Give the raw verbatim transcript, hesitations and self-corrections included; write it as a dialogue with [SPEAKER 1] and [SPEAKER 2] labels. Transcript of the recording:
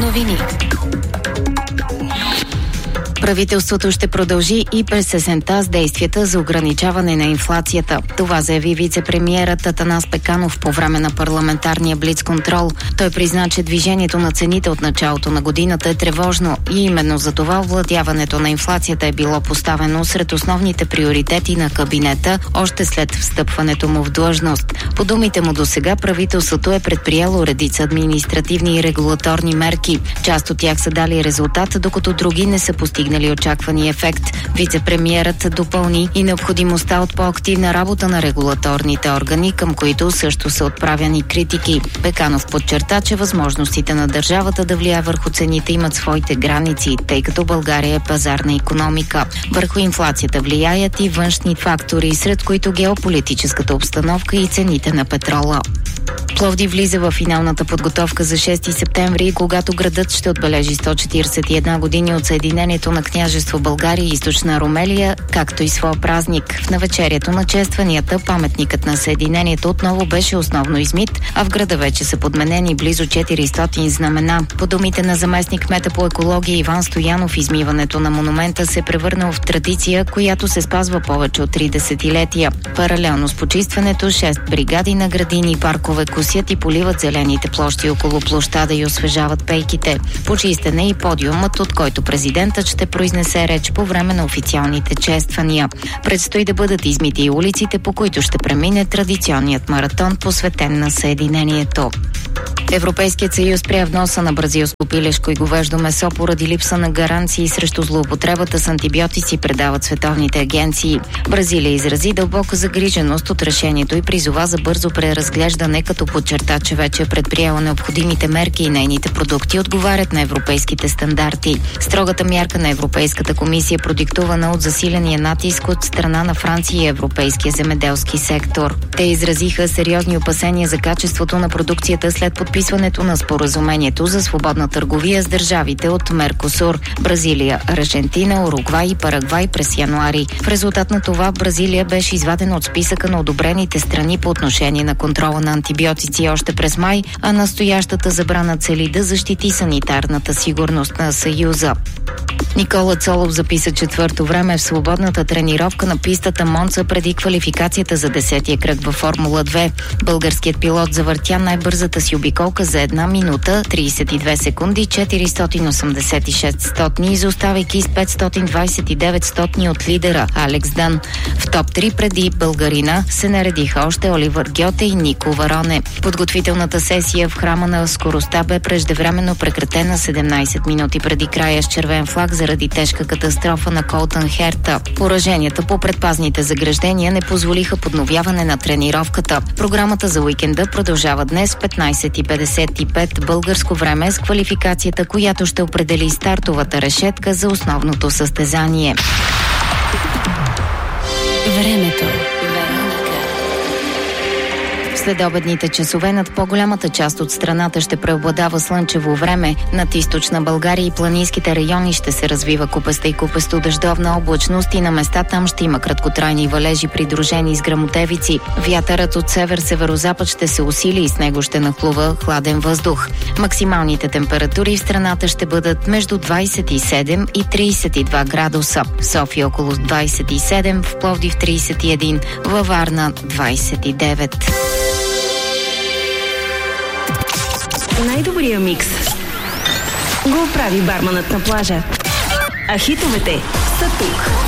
[SPEAKER 1] новини. Правителството ще продължи и през есента с действията за ограничаване на инфлацията. Това заяви вице-премиерът Атанас Пеканов по време на парламентарния блицконтрол. Той призна, че движението на цените от началото на годината е тревожно и именно за това овладяването на инфлацията е било поставено сред основните приоритети на кабинета още след встъпването му в длъжност. По думите му досега правителството е предприело редица административни и регулаторни мерки. Част от тях са дали резултат, докато други не са постигнали очаквани ефект. Вице-премиерът допълни и необходимостта от по-активна работа на регулаторните органи, към които също са отправяни критики. Пеканов подчерта, че възможностите на държавата да влияе върху цените имат своите граници, тъй като България е пазарна икономика. Върху инфлацията влияят и външни фактори, сред които геополитическата обстановка и цените на петрола. Пловдив влиза в финалната подготовка за шести септември, когато градът ще отбележи сто четиридесет и една години от съединението на княжество България и Източна Румелия, както и своя празник. В навечерието на честванията паметникът на съединението отново беше основно измит, а в града вече са подменени близо четиристотин знамена. По думите на заместник кмета по екология Иван Стоянов, измиването на монумента се превърнал в традиция, която се спазва повече от три десетилетия. Паралелно с почистването, шест бригади на градини и паркове косят и поливат зелените площи около площада и освежават пейките. Почистен е и подиумът, от който президентът ще произнесе реч по време на официалните чествания. Предстои да бъдат измити и улиците, по които ще премине традиционният маратон, посветен на съединението. Европейският съюз спря вноса на бразилско пилешко и говеждо месо поради липса на гаранции срещу злоупотребата с антибиотици, предават световните агенции. Бразилия изрази дълбока загриженост от решението и призова за бързо преразглеждане, като подчерта, че вече е предприела необходимите мерки и нейните продукти отговарят на европейските стандарти. Строгата мярка на Европейската комисия е продиктувана от засиления натиск от страна на Франция и европейския земеделски сектор. Те изразиха сериозни опасения за качеството на продукцията след подписването на споразумението за свободна търговия с държавите от Меркосур – Бразилия, Аржентина, Уругвай и Парагвай през януари. В резултат на това Бразилия беше извадена от списъка на одобрените страни по отношение на контрола на антибиотици още през май, а настоящата забрана цели да защити санитарната сигурност на Съюза. Никола Цолов записа четвърто време в свободната тренировка на пистата Монца преди квалификацията за десетия кръг във Формула две. Българският пилот завъртя най-бързата си обиколка за една минута, тридесет и две секунди, четиристотин осемдесет и шест стотни, изоставайки с петстотин двадесет и девет стотни от лидера Алекс Дан. В топ три преди българина се наредиха още Оливър Гьоте и Нико Вароне. Подготвителната сесия в храма на скоростта бе преждевременно прекратена седемнадесет минути преди края с червен флаг заради тежка катастрофа на Колтън Херта. Пораженията по предпазните заграждения не позволиха подновяване на тренировката. Програмата за уикенда продължава днес в петнадесет и петдесет и пет българско време с квалификацията, която ще определи стартовата решетка за основното състезание. Времето. Следобедните часове над по-голямата част от страната ще преобладава слънчево време. Над източна България и планинските райони ще се развива купеста и купесто дъждовна облачност и на места там ще има краткотрайни валежи, придружени с гръмотевици. Вятърът от север-северозапад ще се усили и с него ще нахлува хладен въздух. Максималните температури в страната ще бъдат между двадесет и седем и тридесет и два градуса. В София около двадесет и седем, в Пловдив тридесет и един, във Варна двадесет и девет.
[SPEAKER 2] Най-добрия микс го прави барманът на плажа. А хитовете са тук.